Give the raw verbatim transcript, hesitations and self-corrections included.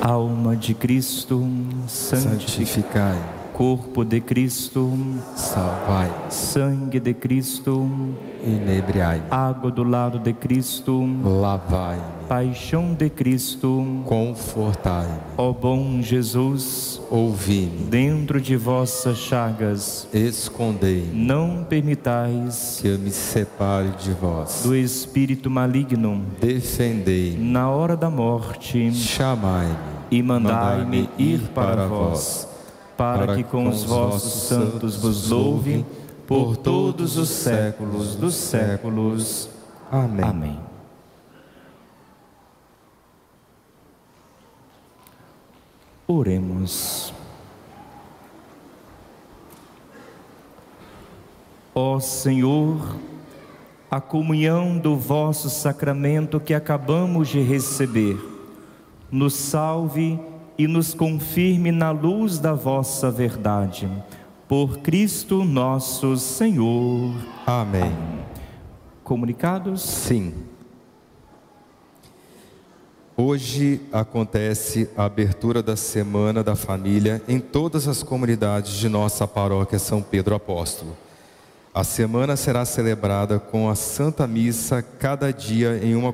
Alma de Cristo, santificai. Corpo de Cristo, salvai. Sangue de Cristo, inebriai. Água do lado de Cristo, lavai. Paixão de Cristo, confortai-me. Ó bom Jesus, ouvi-me. Dentro de vossas chagas, escondei-me. Não permitais que eu me separe de vós. Do espírito maligno, defendei-me. Na hora da morte, chamai-me. E mandai-me ir para vós, para, para que com os vossos santos vos louve por todos os séculos dos séculos. Amém. Amém. Oremos. Ó Senhor, a comunhão do vosso sacramento que acabamos de receber, nos salve e nos confirme na luz da vossa verdade. Por Cristo nosso Senhor. Amém. Amém. Comunicados? Sim. Hoje acontece a abertura da Semana da Família em todas as comunidades de nossa paróquia São Pedro Apóstolo. A semana será celebrada com a Santa Missa cada dia em uma